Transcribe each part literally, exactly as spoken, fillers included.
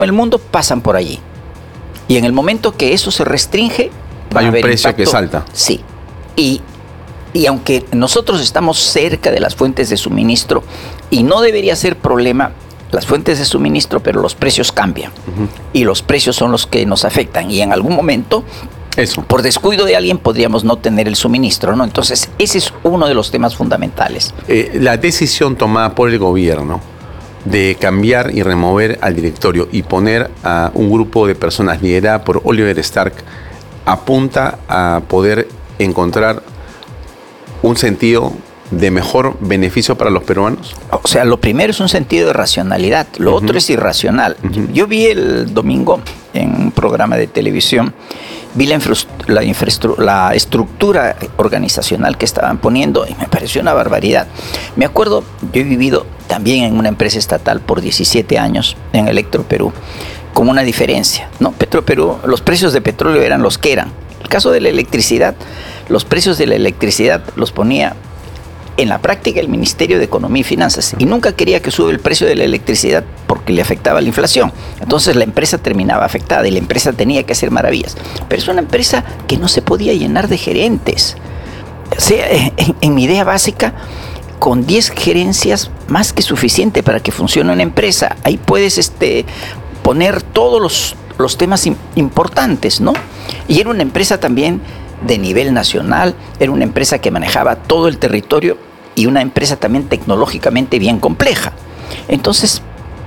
el mundo pasan por allí. Y en el momento que eso se restringe, va hay a un haber precio impacto. que salta. Sí. Y, y aunque nosotros estamos cerca de las fuentes de suministro, y no debería ser problema las fuentes de suministro, pero los precios cambian. Uh-huh. Y los precios son los que nos afectan. Y en algún momento, eso, por descuido de alguien, podríamos no tener el suministro, ¿no? Entonces, ese es uno de los temas fundamentales. Eh, la decisión tomada por el gobierno de cambiar y remover al directorio y poner a un grupo de personas liderada por Oliver Stark apunta a poder encontrar un sentido de mejor beneficio para los peruanos. O sea, lo primero es un sentido de racionalidad, lo uh-huh. otro es irracional. Uh-huh. Yo vi el domingo en un programa de televisión, vi la, infra- la, infrastru- la estructura organizacional que estaban poniendo y me pareció una barbaridad. Me acuerdo, yo he vivido también en una empresa estatal por diecisiete años, en Electroperú, con una diferencia, ¿no? Petroperú, los precios de petróleo eran los que eran. El caso de la electricidad, los precios de la electricidad los ponía en la práctica el Ministerio de Economía y Finanzas, y nunca quería que sube el precio de la electricidad porque le afectaba la inflación. Entonces la empresa terminaba afectada y la empresa tenía que hacer maravillas. Pero es una empresa que no se podía llenar de gerentes. O sea, en, en mi idea básica, con diez gerencias más que suficiente para que funcione una empresa. Ahí puedes este, poner todos los, los temas im- importantes, ¿no? Y era una empresa también de nivel nacional, era una empresa que manejaba todo el territorio y una empresa también tecnológicamente bien compleja. Entonces,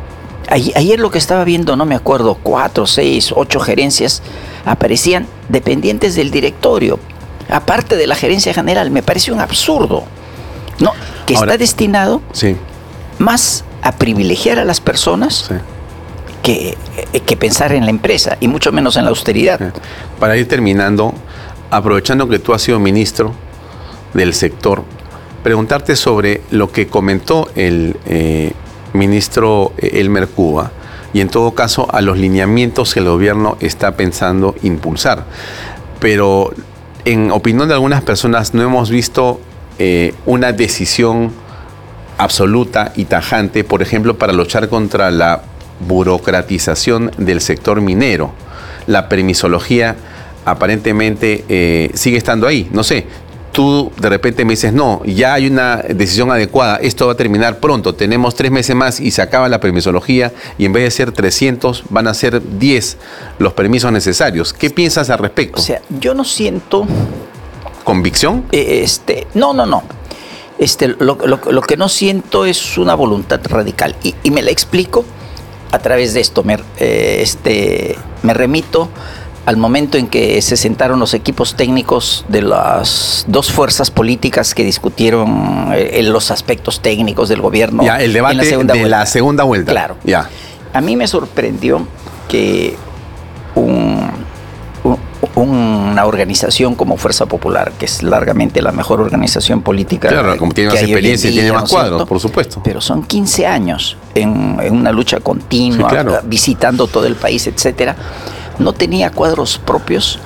ayer lo que estaba viendo, no me acuerdo, cuatro, seis, ocho gerencias aparecían dependientes del directorio, aparte de la gerencia general. Me parece un absurdo, ¿no? Que Ahora, está destinado sí. más a privilegiar a las personas sí. que, que pensar en la empresa, y mucho menos en la austeridad. Sí. Para ir terminando, aprovechando que tú has sido ministro del sector, preguntarte sobre lo que comentó el eh, ministro Elmer Cuba y en todo caso a los lineamientos que el gobierno está pensando impulsar. Pero en opinión de algunas personas no hemos visto eh, una decisión absoluta y tajante, por ejemplo, para luchar contra la burocratización del sector minero. La permisología aparentemente eh, sigue estando ahí. No sé, tú de repente me dices, no, ya hay una decisión adecuada, esto va a terminar pronto, tenemos tres meses más y se acaba la permisología y en vez de ser trescientos van a ser diez los permisos necesarios. ¿Qué piensas al respecto? O sea, yo no siento... ¿Convicción? Eh, este, no, no, no. Este, lo, lo, lo que no siento es una voluntad radical. Y, y me la explico a través de esto. Me, eh, este, me remito al momento en que se sentaron los equipos técnicos de las dos fuerzas políticas que discutieron eh, los aspectos técnicos del gobierno. Ya, el debate la de vuelta. la segunda vuelta. Claro. Ya. A mí me sorprendió que un, un, una organización como Fuerza Popular, que es largamente la mejor organización política. Claro, como tiene más experiencia y tiene más cuadros, por supuesto. Pero son quince años en, en una lucha continua, sí, claro. visitando todo el país, etcétera. No tenía cuadros propios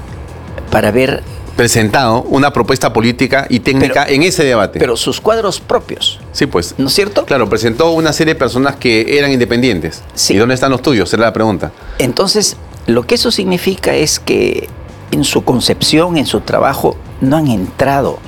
para ver... presentado una propuesta política y técnica pero, en ese debate. Pero sus cuadros propios. Sí, pues. ¿No es cierto? Claro, presentó una serie de personas que eran independientes. Sí. ¿Y dónde están los tuyos? Era la pregunta. Entonces, lo que eso significa es que en su concepción, en su trabajo, no han entrado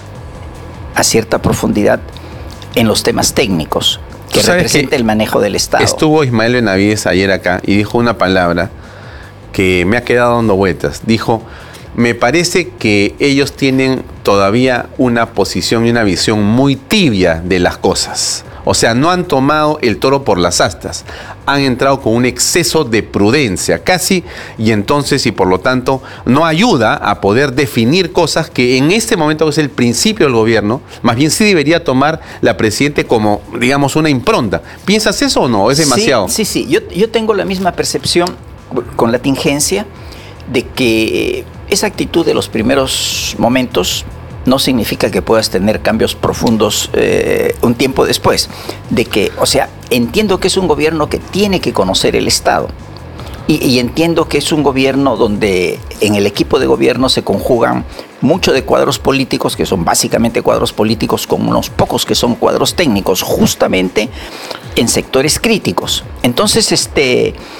a cierta profundidad en los temas técnicos que representa el manejo del Estado. Estuvo Ismael Benavides ayer acá y dijo una palabra que me ha quedado dando vueltas. Dijo, me parece que ellos tienen todavía una posición y una visión muy tibia de las cosas. O sea, no han tomado el toro por las astas. Han entrado con un exceso de prudencia, casi, y entonces, y por lo tanto, no ayuda a poder definir cosas que en este momento, que es el principio del gobierno, más bien sí debería tomar la Presidente como, digamos, una impronta. ¿Piensas eso o no? ¿Es demasiado? Sí, sí, sí. Yo, yo tengo la misma percepción con la tingencia de que esa actitud de los primeros momentos no significa que puedas tener cambios profundos eh, un tiempo después. De que, o sea, entiendo que es un gobierno que tiene que conocer el Estado. Y, y entiendo que es un gobierno donde en el equipo de gobierno se conjugan mucho de cuadros políticos, que son básicamente cuadros políticos, con unos pocos que son cuadros técnicos, justamente en sectores críticos. Entonces, este,